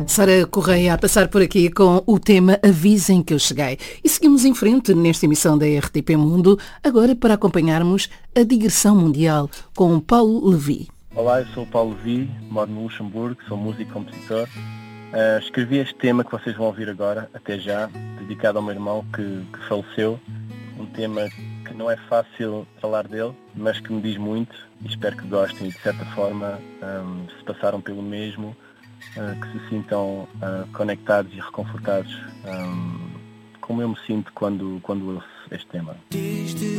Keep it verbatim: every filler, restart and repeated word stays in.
Sara Correia a passar por aqui com o tema Avisem que eu cheguei. E seguimos em frente nesta emissão da R T P Mundo, agora para acompanharmos a digressão mundial com Paulo Levi. Olá, eu sou o Paulo Levi, moro no Luxemburgo, sou músico e compositor. Uh, escrevi este tema que vocês vão ouvir agora, até já, dedicado ao meu irmão que, que faleceu. Um tema que não é fácil falar dele, mas que me diz muito e espero que gostem e de certa forma, um, se passaram pelo mesmo, Uh, que se sintam uh, conectados e reconfortados, um, como eu me sinto quando, quando ouço este tema.